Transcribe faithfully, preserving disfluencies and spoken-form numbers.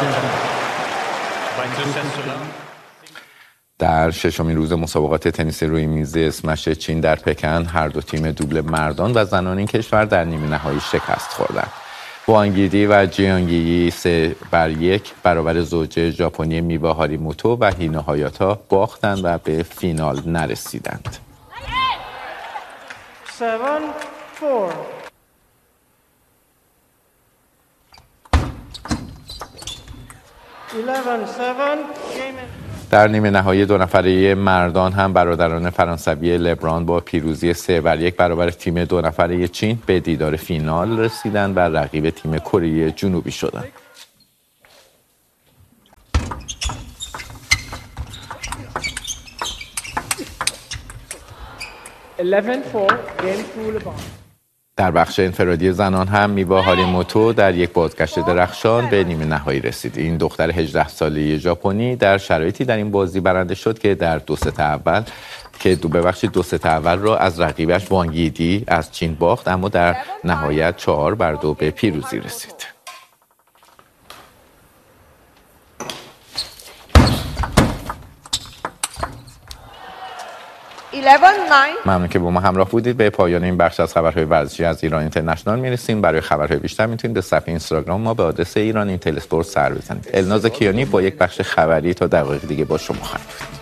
در ششمین روز مسابقات تنیس روی میز اسمش چین در پکن هر دو تیم دوبل مردان و زنان این کشور در نیمه نهایی شکست خوردند. وانگ یی و جیانگ یی سه بر یک برابر زوج ژاپنی میوا هاریموتو و هینو هایاتا باختند و به فینال نرسیدند. در نیمه نهایی دو نفره مردان هم برادران فرانسوی لبران با پیروزی سه بر یک برابر تیم دو نفره چین به دیدار فینال رسیدند و رقیب تیم کره جنوبی شدند. در بخش انفرادی زنان هم میوا هاریموتو در یک بازگشت درخشان به نیمه نهایی رسید. این دختر هجده ساله ژاپنی در شرایطی در این بازی برنده شد که در دو ست اول که دو ببخشید دو ست اول را از رقیبش وانگ یی از چین باخت، اما در نهایت چهار بر دو به پیروزی رسید. ممنون که با ما همراه بودید. به پایان این بخش از خبرهای ورزشی از ایران اینترنشنال میرسیم. برای خبرهای بیشتر میتونید به صفحه اینستاگرام ما به آدرس ایران اینتل اسپورت سر بزنید. الناز کیانی با یک بخش خبری تا دقایق دیگه با شما خواهد بود.